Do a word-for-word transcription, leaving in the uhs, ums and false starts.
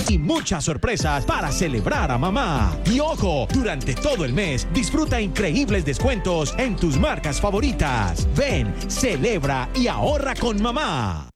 y muchas sorpresas para celebrar a mamá. Y ojo, durante todo el mes disfruta increíbles descuentos en tus marcas favoritas. Ven, celebra y ahorra con mamá.